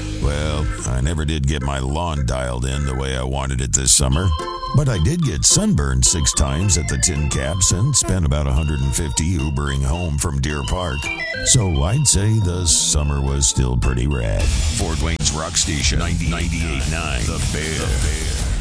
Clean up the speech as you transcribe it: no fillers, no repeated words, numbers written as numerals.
Well, I never did get my lawn dialed in the way I wanted it this summer. But I did get sunburned 6 times at the Tin Caps and spent about $150 Ubering home from Deer Park. So I'd say the summer was still pretty rad. Fort Wayne's Rock Station 98.9 The Bear.